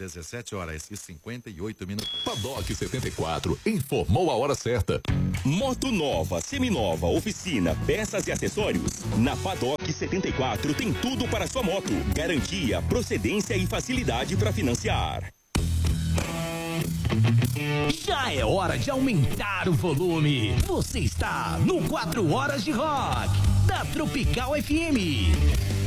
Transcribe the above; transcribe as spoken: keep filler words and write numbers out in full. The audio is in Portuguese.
dezessete horas e cinquenta e oito minutos. Paddock setenta e quatro informou a hora certa. Moto nova, seminova, oficina, peças e acessórios. Na Paddock setenta e quatro tem tudo para sua moto. Garantia, procedência e facilidade para financiar. Já é hora de aumentar o volume. Você está no quatro horas de rock da Tropical F M.